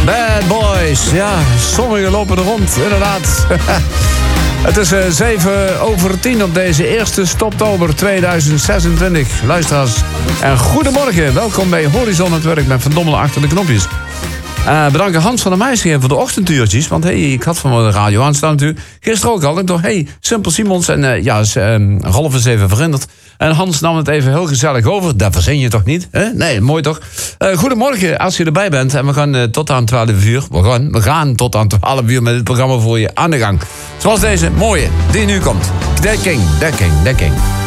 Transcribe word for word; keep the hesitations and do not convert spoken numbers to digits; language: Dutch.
Bad Boys. Ja, sommigen lopen er rond, inderdaad. Het is uh, zeven over tien op deze eerste stoptober tweeduizend zesentwintig. Luisteraars, en goedemorgen. Welkom bij Horizon Netwerk met Van Dommelen achter de knopjes. Uh, bedanken Hans van der Meijs voor de ochtendtuurtjes. Want hey, ik had van de radio aanstaan natuurlijk. Gisteren ook al. Ik dacht, hey, Simpel Simons. En uh, ja, is, uh, Rolf is even verhinderd. En Hans nam het even heel gezellig over. Dat verzin je toch niet? Hè? Nee, mooi toch? Uh, goedemorgen als je erbij bent. En we gaan uh, tot aan twaalf uur. We gaan, we gaan tot aan twaalf uur met het programma voor je aan de gang. Zoals deze mooie die nu komt. The King, The King, The King.